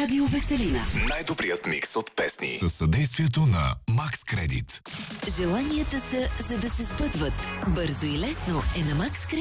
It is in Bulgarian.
Радио Веселина. Най-добрият микс от песни. Със съдействието на Макс Кредит. Желанията са, за да се сбъдват. Бързо и лесно е на Макс Кредит.